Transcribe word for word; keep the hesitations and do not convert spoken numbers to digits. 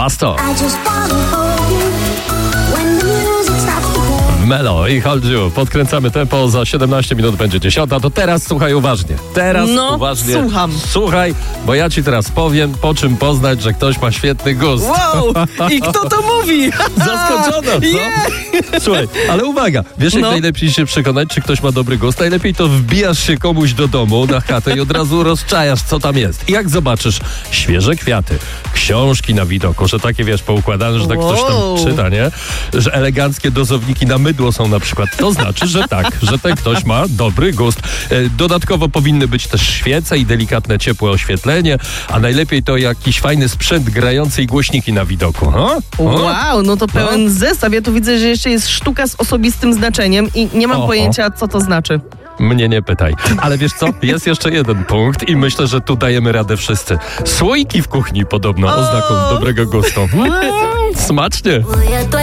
Pasto. Melo i Hold You. Podkręcamy tempo, za siedemnaście minut będzie dziesiąta. To teraz słuchaj uważnie. Teraz no, uważnie. słucham. Słuchaj, bo ja ci teraz powiem, po czym poznać, że ktoś ma świetny gust. Wow! I kto to mówi? Zaskoczona, co? Yeah. Słuchaj, ale uwaga, wiesz jak No. najlepiej się przekonać, czy ktoś ma dobry gust? Najlepiej to wbijasz się komuś do domu, na chatę i od razu rozczajasz, co tam jest. I jak zobaczysz świeże kwiaty, książki na widoku, że takie, wiesz, poukładane, że tak ktoś tam Wow. czyta, nie? Że eleganckie dozowniki na mydło są na przykład. To znaczy, że tak, że ten ktoś ma dobry gust. E, Dodatkowo powinny być też świece i delikatne, ciepłe oświetlenie, a najlepiej to jakiś fajny sprzęt grający i głośniki na widoku. Ha? Ha? Wow, no to pełen zestaw. Ja tu widzę, że jeszcze jest sztuka z osobistym znaczeniem i nie mam Oho. pojęcia, co to znaczy. Mnie nie pytaj. Ale wiesz co? Jest jeszcze jeden punkt i myślę, że tu dajemy radę wszyscy. Słoiki w kuchni podobno oznaką dobrego gustu. Mm, smacznie.